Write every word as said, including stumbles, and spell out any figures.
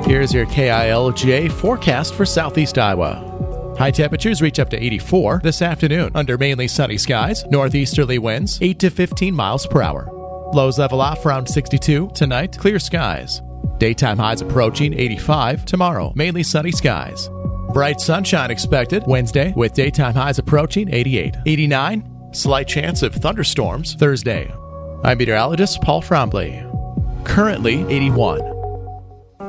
Here's your K I L J forecast for southeast Iowa. High temperatures reach up to eighty-four this afternoon under mainly sunny skies. Northeasterly winds eight to fifteen miles per hour. Lows level off around sixty-two tonight. Clear skies. Daytime highs approaching eighty-five tomorrow. Mainly sunny skies. Bright sunshine expected Wednesday with daytime highs approaching eighty-eight. eighty-nine. Slight chance of thunderstorms Thursday. I'm meteorologist Paul Trombley. Currently eighty-one.